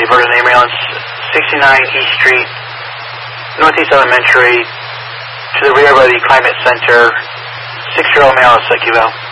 Vernon Ambulance, 69 East Street, Northeast Elementary, to the rear by the Climate Center, 6-year-old male, Secuvo.